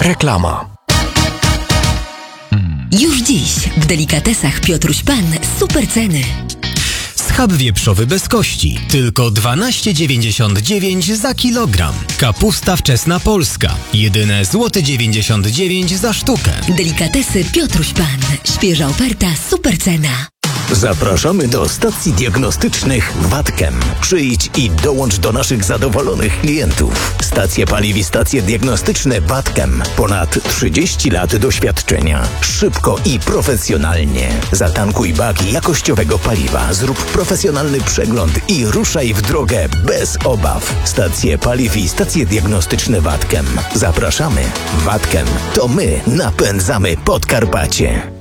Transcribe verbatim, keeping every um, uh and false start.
Reklama. Już dziś w Delikatesach Piotruś Pan super ceny. Schab wieprzowy bez kości, tylko dwanaście dziewięćdziesiąt dziewięć za kilogram. Kapusta wczesna polska, jedyne złoty dziewięćdziesiąt dziewięć za sztukę. Delikatesy Piotruś Pan. Świeża oferta, super cena. Zapraszamy do stacji diagnostycznych Watkem. Przyjdź i dołącz do naszych zadowolonych klientów. Stacje paliw i stacje diagnostyczne Watkem. Ponad trzydzieści lat doświadczenia. Szybko i profesjonalnie. Zatankuj bak jakościowego paliwa, zrób profesjonalny przegląd i ruszaj w drogę bez obaw. Stacje paliw i stacje diagnostyczne Watkem. Zapraszamy. Watkem. To my napędzamy Podkarpacie.